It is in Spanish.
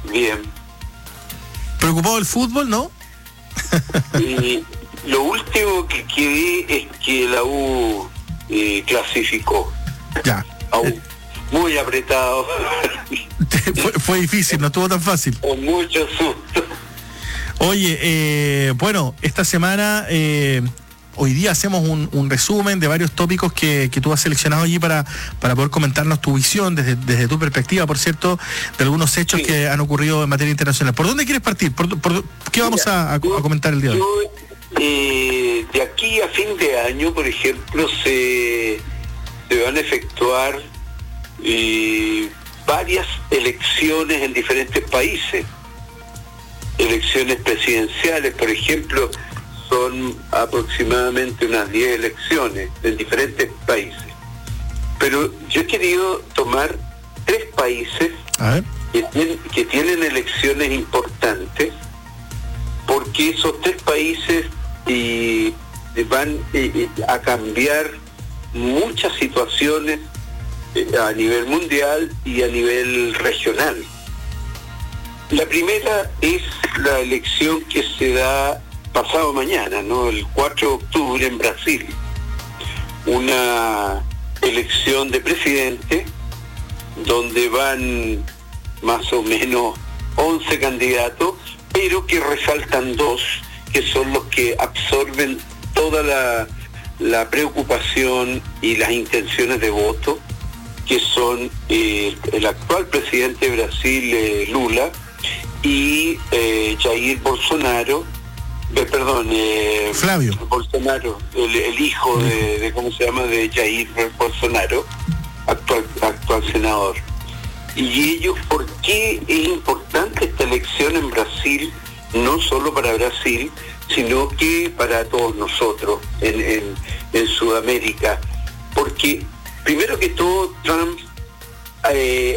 Bien. ¿Preocupado del fútbol, no? Y lo último que quedé es que la U clasificó. Ya. Aún muy apretado. Fue difícil, no estuvo tan fácil. Con mucho susto. Oye, bueno, esta semana, hoy día hacemos un resumen de varios tópicos que tú has seleccionado allí para poder comentarnos tu visión desde tu perspectiva, por cierto, de algunos hechos que han ocurrido en materia internacional. ¿Por dónde quieres partir? ¿Por qué vamos a comentar el día de hoy? De aquí a fin de año, por ejemplo, se van a efectuar varias elecciones en diferentes países. Elecciones presidenciales, por ejemplo, son aproximadamente unas 10 elecciones en diferentes países. Pero yo he querido tomar 3 países que tienen elecciones importantes, porque esos 3 países van a cambiar muchas situaciones a nivel mundial y a nivel regional. La primera es la elección que se da pasado mañana, ¿no? El 4 de octubre en Brasil. Una elección de presidente donde van más o menos 11 candidatos, pero que resaltan 2, que son los que absorben toda la preocupación y las intenciones de voto, que son el actual presidente de Brasil, Lula, y Jair Bolsonaro, Flavio Bolsonaro, el hijo de ¿cómo se llama?, de Jair Bolsonaro, actual senador. Y ellos, ¿por qué es importante esta elección en Brasil? No solo para Brasil, sino que para todos nosotros en Sudamérica. Porque, primero que todo, Trump